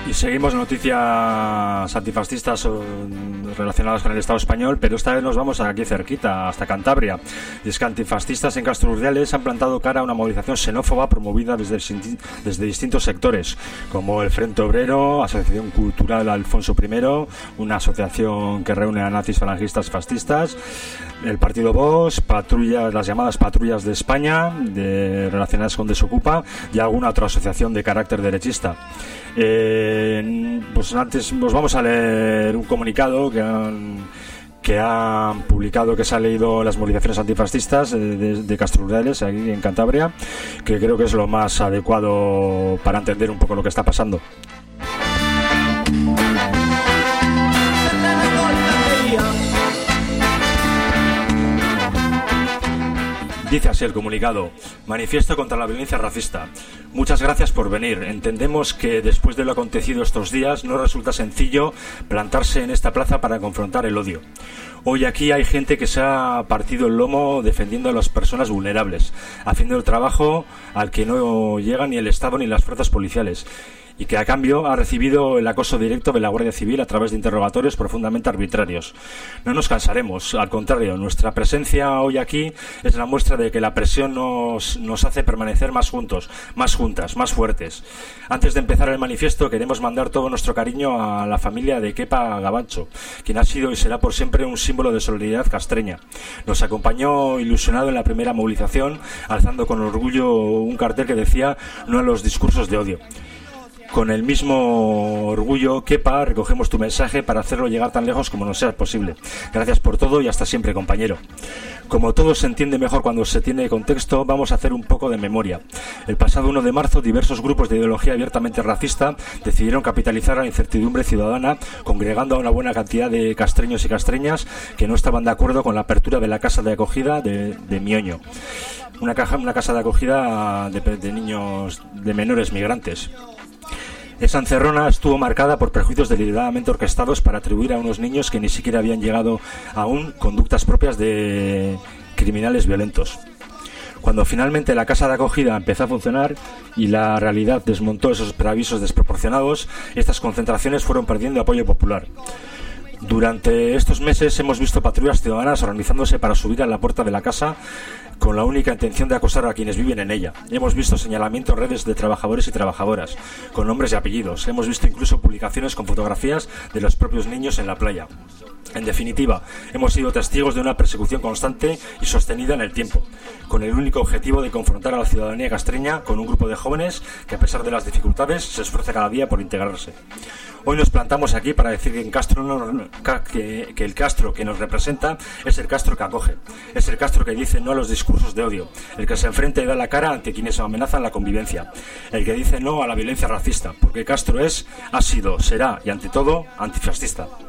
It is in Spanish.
Y seguimos noticias antifascistas relacionadas con el Estado español, pero esta vez nos vamos aquí cerquita, hasta Cantabria. Y es que antifascistas en Castro Urdiales han plantado cara a una movilización xenófoba promovida desde distintos sectores, como el Frente Obrero, Asociación Cultural Alfonso I, una asociación que reúne a nazis, falangistas, fascistas, el Partido Vox, las llamadas Patrullas de España, relacionadas con Desocupa, y alguna otra asociación de carácter derechista. Pues antes os vamos a leer un comunicado que han publicado, que se ha leído las movilizaciones antifascistas de Castro Urdiales, aquí en Cantabria, que creo que es lo más adecuado para entender un poco lo que está pasando. Dice así el comunicado: manifiesto contra la violencia racista. Muchas gracias por venir. Entendemos que después de lo acontecido estos días no resulta sencillo plantarse en esta plaza para confrontar el odio. Hoy aquí hay gente que se ha partido el lomo defendiendo a las personas vulnerables, haciendo el trabajo al que no llega ni el Estado ni las fuerzas policiales, y que a cambio ha recibido el acoso directo de la Guardia Civil a través de interrogatorios profundamente arbitrarios. No nos cansaremos, al contrario, nuestra presencia hoy aquí es la muestra de que la presión nos hace permanecer más juntos, más juntas, más fuertes. Antes de empezar el manifiesto queremos mandar todo nuestro cariño a la familia de Kepa Gabancho, quien ha sido y será por siempre un símbolo de solidaridad castreña. Nos acompañó ilusionado en la primera movilización, alzando con orgullo un cartel que decía "No a los discursos de odio". Con el mismo orgullo, Kepa, recogemos tu mensaje para hacerlo llegar tan lejos como nos sea posible. Gracias por todo y hasta siempre, compañero. Como todo se entiende mejor cuando se tiene contexto, vamos a hacer un poco de memoria. El pasado 1 de marzo, diversos grupos de ideología abiertamente racista decidieron capitalizar la incertidumbre ciudadana, congregando a una buena cantidad de castreños y castreñas que no estaban de acuerdo con la apertura de la casa de acogida de Mioño. Una casa de acogida de niños, de menores migrantes. Esa encerrona estuvo marcada por prejuicios deliberadamente orquestados para atribuir a unos niños que ni siquiera habían llegado aún conductas propias de criminales violentos. Cuando finalmente la casa de acogida empezó a funcionar y la realidad desmontó esos preavisos desproporcionados, estas concentraciones fueron perdiendo apoyo popular. Durante estos meses hemos visto patrullas ciudadanas organizándose para subir a la puerta de la casa con la única intención de acosar a quienes viven en ella. Hemos visto señalamientos en redes de trabajadores y trabajadoras, con nombres y apellidos. Hemos visto incluso publicaciones con fotografías de los propios niños en la playa. En definitiva, hemos sido testigos de una persecución constante y sostenida en el tiempo, con el único objetivo de confrontar a la ciudadanía castreña con un grupo de jóvenes que, a pesar de las dificultades, se esfuerza cada día por integrarse. Hoy nos plantamos aquí para decir que el Castro que nos representa es el Castro que acoge, es el Castro que dice no a los discursos de odio, el que se enfrenta y da la cara ante quienes amenazan la convivencia, el que dice no a la violencia racista, porque Castro ha sido, será y ante todo antifascista.